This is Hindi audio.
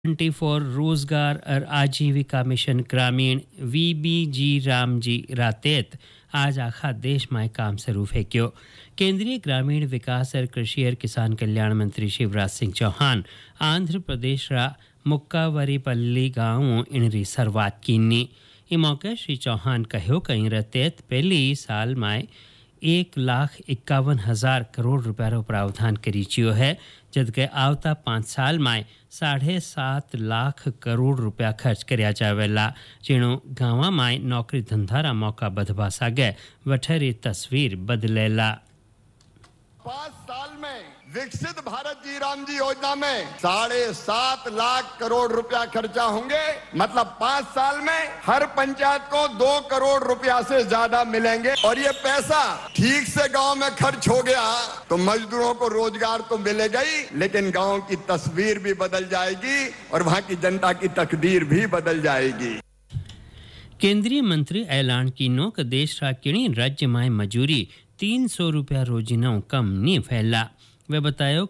24 रोजगार और आजीविका मिशन ग्रामीण वीबीजी रामजी रातेत आज आखा देश में काम शुरू है क्यों केंद्रीय ग्रामीण विकास और कृषि और किसान कल्याण मंत्री शिवराज सिंह चौहान आंध्र प्रदेश रा मुक्कावरीपल्ली गांव इनरी शुरुआत कीनी इस मौके श्री चौहान कहो कहीं रतेत पहली साल में 1,51,000 करोड़ रुपया रो प्रावधान करी चियो है जबकि आवता 5 साल में 7.5 लाख करोड़ रुपया खर्च करया जावेला जेनो गांव में नौकरी धंधा रा मौका बधवा सागे वठरी तस्वीर बदलेला 5 साल में विकसित भारत जी राम जी योजना में 7.5 लाख करोड़ रुपया खर्चा होंगे मतलब 5 साल में हर पंचायत को 2 करोड़ रुपया से ज्यादा मिलेंगे और ये पैसा ठीक से गांव में खर्च हो गया तो मजदूरों को रोजगार तो मिलेगा ही लेकिन गांव की तस्वीर भी बदल जाएगी और वहां की जनता की तकदीर भी बदल जाएगी। केंद्रीय मंत्री ऐलान कीनो कि देश रा किणी राज्य में मजूरी 300 रुपया रोजीना कम नहीं फैला वे बतायो